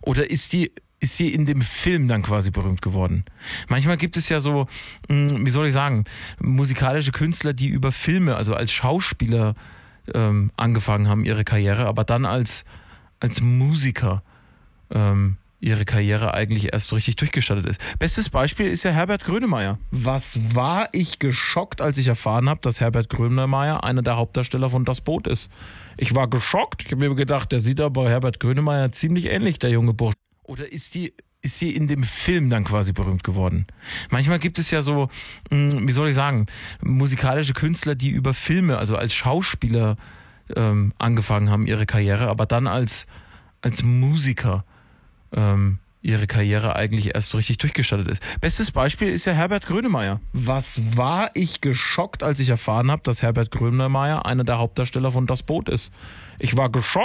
Oder ist sie in dem Film dann quasi berühmt geworden? Manchmal gibt es ja so, wie soll ich sagen, musikalische Künstler, die über Filme, also als Schauspieler angefangen haben ihre Karriere, aber dann als Musiker ihre Karriere eigentlich erst so richtig durchgestartet ist. Bestes Beispiel ist ja Herbert Grönemeyer. Was war ich geschockt, als ich erfahren habe, dass Herbert Grönemeyer einer der Hauptdarsteller von Das Boot ist. Ich war geschockt. Ich habe mir gedacht, der sieht aber Herbert Grönemeyer ziemlich ähnlich, der junge Bursch. Oder ist sie in dem Film dann quasi berühmt geworden? Manchmal gibt es ja so, wie soll ich sagen, musikalische Künstler, die über Filme, also als Schauspieler angefangen haben ihre Karriere, aber dann als Musiker ihre Karriere eigentlich erst so richtig durchgestartet ist. Bestes Beispiel ist ja Herbert Grönemeyer. Was war ich geschockt, als ich erfahren habe, dass Herbert Grönemeyer einer der Hauptdarsteller von Das Boot ist. Ich war geschockt.